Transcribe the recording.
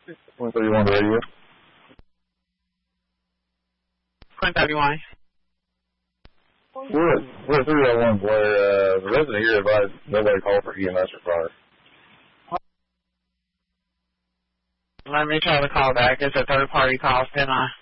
131 radio. 131. We're at 301 Blair. The resident here advised nobody called for EMS or fire. Let me try to call back. It's a third-party call. Stand on.